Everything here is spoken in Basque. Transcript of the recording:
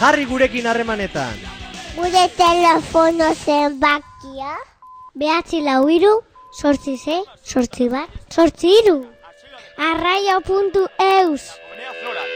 Jarri gurekin harremanetan. Gure telefono zenbakia 943 8 8 bat 8 3. Arraio.eus